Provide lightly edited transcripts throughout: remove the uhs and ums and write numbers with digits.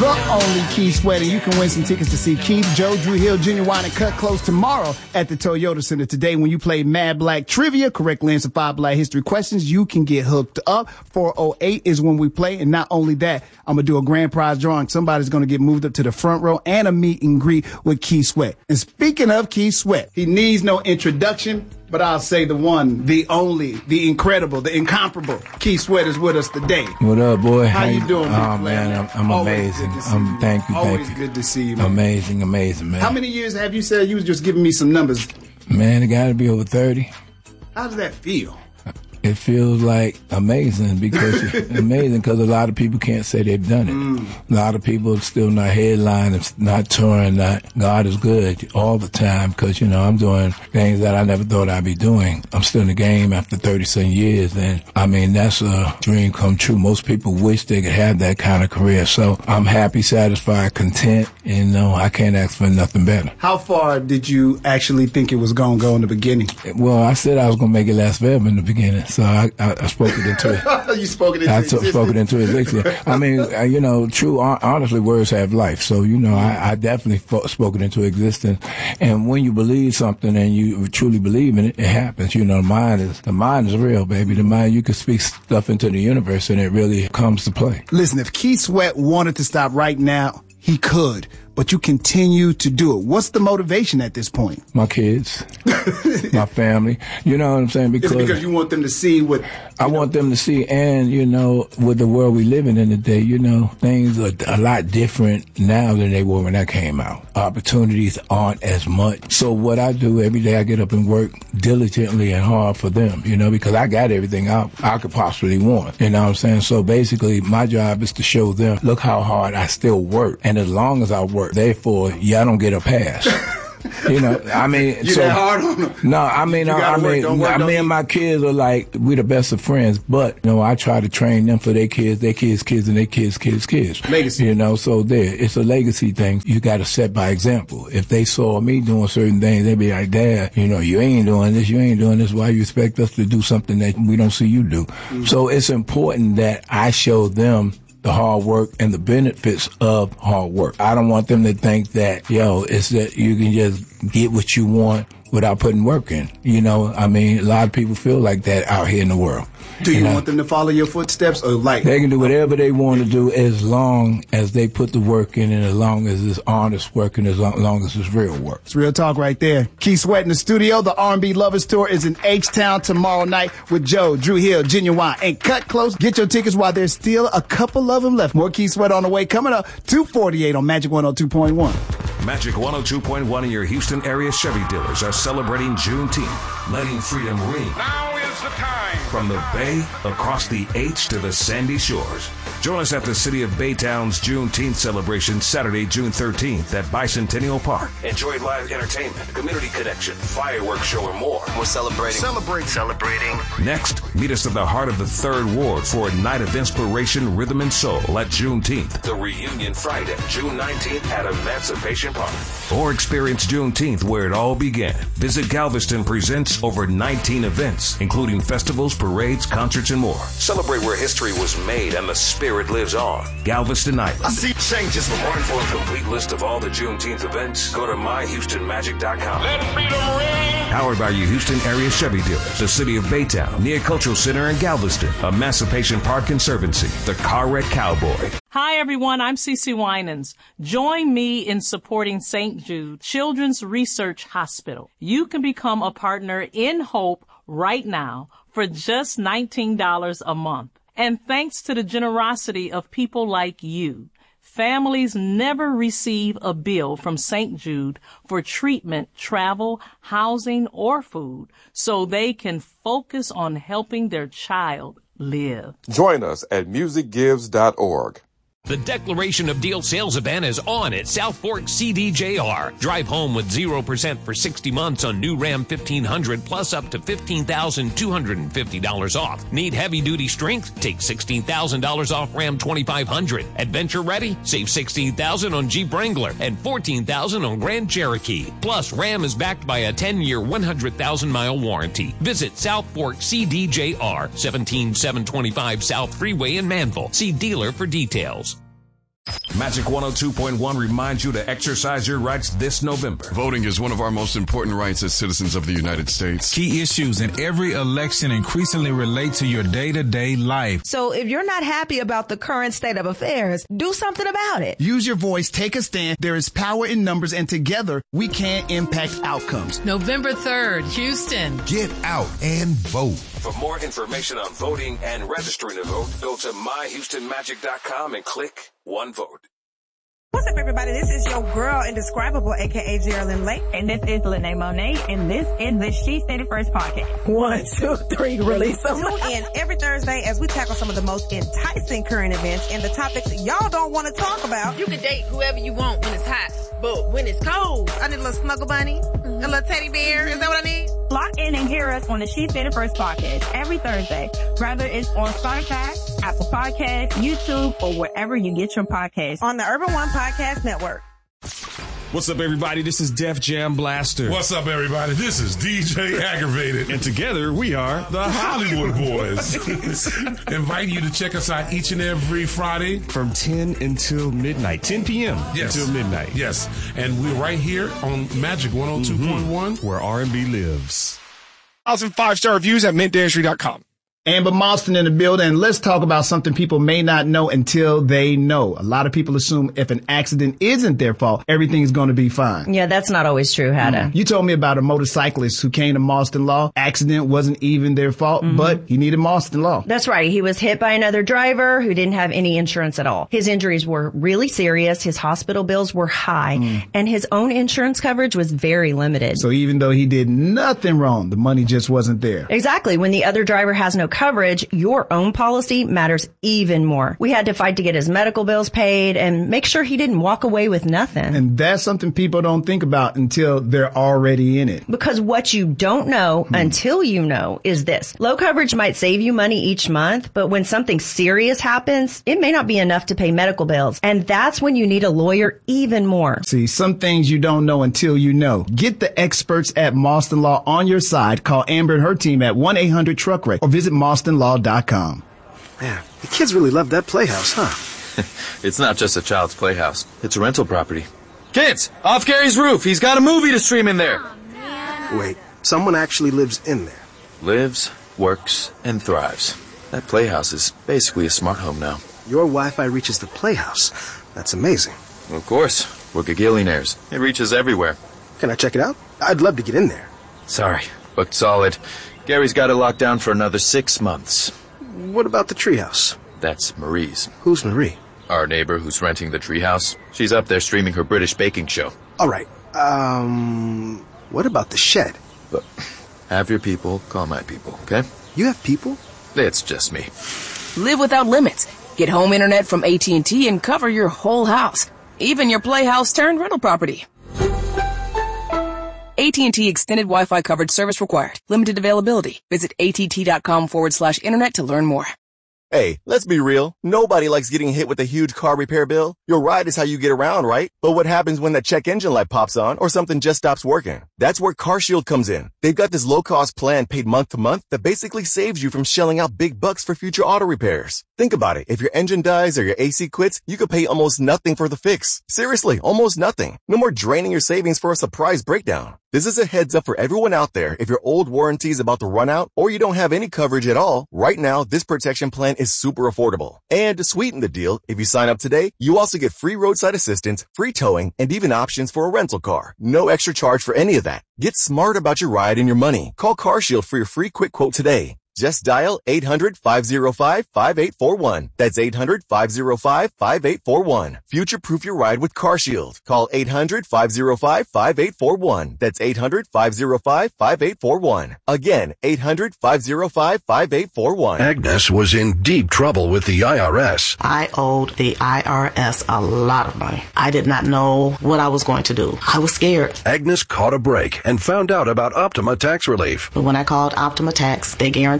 the only Keith Sweat, and you can win some tickets to see Keith, Joe, Drew Hill, Junior Wine, and Cut Close tomorrow at the Toyota Center. Today, when you play Mad Black Trivia, correctly answer 5 Black history questions, you can get hooked up. 408 is when we play, and not only that, I'm going to do a grand prize drawing. Somebody's going to get moved up to the front row and a meet and greet with Keith Sweat. And speaking of Keith Sweat, he needs no introduction, but I'll say the one, the only, the incredible, the incomparable. Keith Sweat is with us today. What up, boy? How you doing, Oh, man, I'm amazing. Thank you. Always good to see you, man. Amazing, man. How many years have you said? You was just giving me some numbers. Man, it got to be over 30. How does that feel? It feels like amazing because a lot of people can't say they've done it. A lot of people still not headlining, not touring, God is good all the time because, I'm doing things that I never thought I'd be doing. I'm still in the game after 37 years, and I mean, that's a dream come true. Most people wish they could have that kind of career. So I'm happy, satisfied, content, and I can't ask for nothing better. How far did you actually think it was going to go in the beginning? Well, I said I was going to make it last forever in the beginning. So I spoke it into it. You spoke it into existence. I spoke it into existence. I mean, honestly, words have life. So, I definitely spoke it into existence. And when you believe something and you truly believe in it, it happens. The mind is real, baby. The mind, you can speak stuff into the universe and it really comes to play. Listen, if Keith Sweat wanted to stop right now, he could, but you continue to do it. What's the motivation at this point? My kids, my family. You know what I'm saying? Because you want them to see what... I want them to see, and, with the world we live in today, things are a lot different now than they were when I came out. Opportunities aren't as much. So what I do every day, I get up and work diligently and hard for them, because I got everything I could possibly want. You know what I'm saying? So basically, my job is to show them, look how hard I still work. And as long as I work, therefore, y'all don't get a pass. I mean, you that hard on them? No, me and my kids are like, we're the best of friends, but, I try to train them for their kids, and their kids. Legacy. So it's a legacy thing. You got to set by example. If they saw me doing certain things, they'd be like, Dad, you ain't doing this. Why you expect us to do something that we don't see you do? Mm-hmm. So it's important that I show them the hard work and the benefits of hard work. I don't want them to think that, it's that you can just get what you want without putting work in. A lot of people feel like that out here in the world. Do you want them to follow your footsteps or they can do whatever they want to do as long as they put the work in and as long as it's honest work and as long as it's real work. It's real talk right there. Keith Sweat in the studio. The R&B Lovers Tour is in H-Town tomorrow night with Joe, Drew Hill, Junior Wine, and Cut Close. Get your tickets while there's still a couple of them left. More Keith Sweat on the way. Coming up, 2:48 on Magic 102.1. Magic 102.1 and your Houston area Chevy dealers are celebrating Juneteenth, letting freedom ring. Now is the time. From the Bay, across the H to the Sandy Shores. Join us at the City of Baytown's Juneteenth celebration Saturday, June 13th at Bicentennial Park. Enjoy live entertainment, community connection, fireworks show, and more. We're celebrating. Next, meet us at the heart of the 3rd Ward for a night of inspiration, rhythm, and soul at Juneteenth. The reunion Friday, June 19th at Emancipation Park. Or experience Juneteenth where it all began. Visit Galveston Presents over 19 events, including festivals, parades, concerts, and more. Celebrate where history was made and the spirit lives on. Galveston Island. I see changes. For more info and complete list of all the Juneteenth events, go to myhoustonmagic.com. Let freedom ring. Powered by your Houston area Chevy dealers, the City of Baytown, Nia Cultural Center in Galveston, Emancipation Park Conservancy, the Car Wreck Cowboy. Hi, everyone. I'm Cece Winans. Join me in supporting St. Jude Children's Research Hospital. You can become a partner in Hope right now for just $19 a month. And thanks to the generosity of people like you, families never receive a bill from St. Jude for treatment, travel, housing, or food, so they can focus on helping their child live. Join us at musicgives.org. The Declaration of Deal sales event is on at South Fork CDJR. Drive home with 0% for 60 months on new Ram 1500 plus up to $15,250 off. Need heavy-duty strength? Take $16,000 off Ram 2500. Adventure ready? Save $16,000 on Jeep Wrangler and $14,000 on Grand Cherokee. Plus, Ram is backed by a 10-year, 100,000-mile warranty. Visit South Fork CDJR, 17725 South Freeway in Manville. See dealer for details. Magic 102.1 reminds you to exercise your rights this November. Voting is one of our most important rights as citizens of the United States. Key issues in every election increasingly relate to your day-to-day life. So if you're not happy about the current state of affairs, do something about it. Use your voice, take a stand. There is power in numbers, and together we can impact outcomes. November 3rd, Houston. Get out and vote. For more information on voting and registering to vote, go to myhoustonmagic.com and click One Vote. What's up, everybody? This is your girl, Indescribable, a.k.a. Geraldine Lake. And this is Lene Monet, and this is the She Said It First podcast. 1, 2, 3, release them. Tune in every Thursday as we tackle some of the most enticing current events and the topics y'all don't want to talk about. You can date whoever you want when it's hot, but when it's cold, I need a little snuggle bunny, a little teddy bear. Is that what I need? Lock in and hear us on the She Said It First podcast every Thursday, whether it's on Spotify, Apple Podcasts, YouTube, or wherever you get your podcasts. On the Urban One Podcast Network. What's up, everybody? This is Def Jam Blaster. What's up, everybody? This is DJ Aggravated. And together we are the Hollywood Boys. Invite you to check us out each and every Friday. From 10 until midnight. 10 p.m. until midnight. Yes. And we're right here on Magic 102.1. Where R&B lives. 5-star reviews at mintdairy.com. Amber Malston in the building, and let's talk about something people may not know until they know. A lot of people assume if an accident isn't their fault, everything is going to be fine. Yeah, that's not always true, Hada. You told me about a motorcyclist who came to Malston Law. Accident wasn't even their fault, but he needed Malston Law. That's right. He was hit by another driver who didn't have any insurance at all. His injuries were really serious. His hospital bills were high, and his own insurance coverage was very limited. So even though he did nothing wrong, the money just wasn't there. Exactly. When the other driver has no coverage, your own policy matters even more. We had to fight to get his medical bills paid and make sure he didn't walk away with nothing. And that's something people don't think about until they're already in it. Because what you don't know until you know is this. Low coverage might save you money each month, but when something serious happens, it may not be enough to pay medical bills. And that's when you need a lawyer even more. See, some things you don't know until you know. Get the experts at Malston Law on your side. Call Amber and her team at 1-800-TRUCK-WRECK or visit MalstonLaw.com. Man, the kids really love that playhouse, huh? It's not just a child's playhouse. It's a rental property. Kids, off Gary's roof. He's got a movie to stream in there. Wait, someone actually lives in there? Lives, works, and thrives. That playhouse is basically a smart home now. Your Wi-Fi reaches the playhouse. That's amazing. Of course. We're gagillionaires. It reaches everywhere. Can I check it out? I'd love to get in there. Sorry, booked solid. Gary's got it locked down for another 6 months. What about the treehouse? That's Marie's. Who's Marie? Our neighbor who's renting the treehouse. She's up there streaming her British baking show. All right. What about the shed? But have your people call my people, okay? You have people? It's just me. Live without limits. Get home internet from AT&T and cover your whole house. Even your playhouse turned rental property. AT&T Extended Wi-Fi coverage service required. Limited availability. Visit att.com/internet to learn more. Hey, let's be real. Nobody likes getting hit with a huge car repair bill. Your ride is how you get around, right? But what happens when that check engine light pops on or something just stops working? That's where CarShield comes in. They've got this low-cost plan paid month to month that basically saves you from shelling out big bucks for future auto repairs. Think about it. If your engine dies or your AC quits, you could pay almost nothing for the fix. Seriously, almost nothing. No more draining your savings for a surprise breakdown. This is a heads up for everyone out there. If your old warranty is about to run out or you don't have any coverage at all, right now, this protection plan is super affordable. And to sweeten the deal, if you sign up today, you also get free roadside assistance, free towing, and even options for a rental car. No extra charge for any of that. Get smart about your ride and your money. Call CarShield for your free quick quote today. Just dial 800-505-5841. That's 800-505-5841. Future-proof your ride with CarShield. Call 800-505-5841. That's 800-505-5841. Again, 800-505-5841. Agnes was in deep trouble with the IRS. I owed the IRS a lot of money. I did not know what I was going to do. I was scared. Agnes caught a break and found out about Optima Tax Relief. But when I called Optima Tax, they guaranteed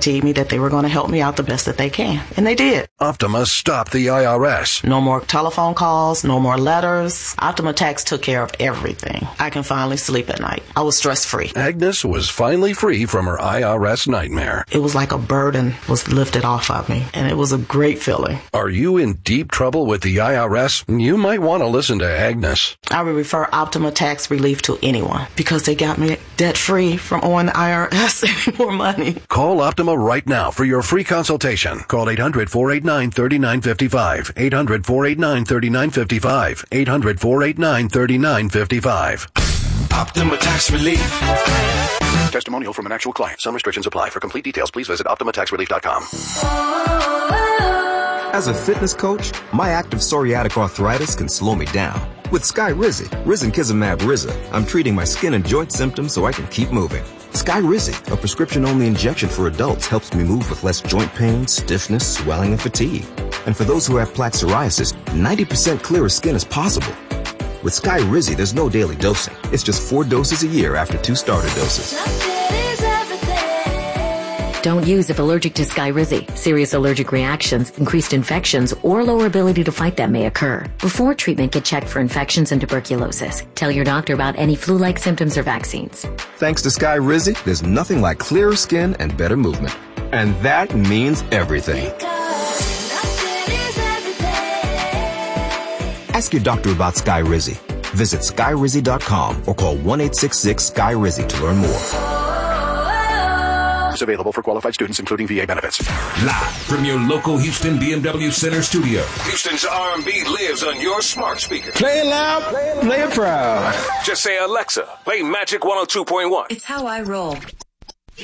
guaranteed me that they were going to help me out the best that they can. And they did. Optima stopped the IRS. No more telephone calls, no more letters. Optima Tax took care of everything. I can finally sleep at night. I was stress-free. Agnes was finally free from her IRS nightmare. It was like a burden was lifted off of me, and it was a great feeling. Are you in deep trouble with the IRS? You might want to listen to Agnes. I would refer Optima Tax Relief to anyone because they got me debt-free from owing the IRS any more money. Call Optima right now for your free consultation. Call 800-489-3955. 800-489-3955. 800-489-3955. Optima Tax Relief. Testimonial from an actual client. Some restrictions apply. For complete details, please visit OptimaTaxRelief.com. As a fitness coach, my active psoriatic arthritis can slow me down. With Skyrizi, Risankizumab Riza, I'm treating my skin and joint symptoms so I can keep moving. Skyrizi, a prescription-only injection for adults, helps me move with less joint pain, stiffness, swelling, and fatigue. And for those who have plaque psoriasis, 90% clearer skin is possible. With Skyrizi, there's no daily dosing. It's just 4 doses a year after 2 starter doses. Don't use if allergic to Skyrizi. Serious allergic reactions, increased infections, or lower ability to fight them may occur. Before treatment, get checked for infections and tuberculosis. Tell your doctor about any flu-like symptoms or vaccines. Thanks to Skyrizi, there's nothing like clearer skin and better movement. And that means everything. Ask your doctor about Skyrizi. Visit Skyrizi.com or call 1-866-SKY-RIZI to learn more. Is available for qualified students, including VA benefits. Live from your local Houston BMW Center studio. Houston's R&B lives on your smart speaker. Play it loud, play it proud. Just say, Alexa, play Magic 102.1. It's how I roll.